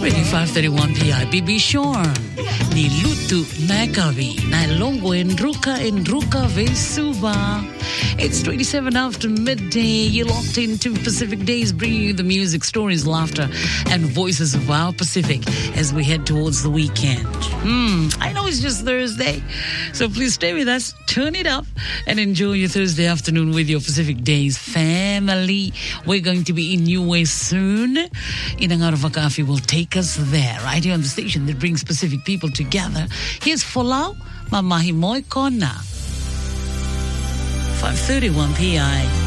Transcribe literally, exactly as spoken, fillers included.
five thirty-one P I. Bibi Shorn. Ni lutu nakavi. Na longo enruka enruka vesuba. It's twenty-seven after midday. You're locked into Pacific Days, bringing you the music, stories, laughter, and voices of our Pacific as we head towards the weekend. Hmm, I know it's just Thursday, so please stay with us, turn it up, and enjoy your Thursday afternoon with your Pacific Days family. We're going to be in New West soon. Inangaro Vakafi will take us there, right here on the station that brings Pacific people together. Here's Folau Mamahi Moi Kona. five thirty-one P I.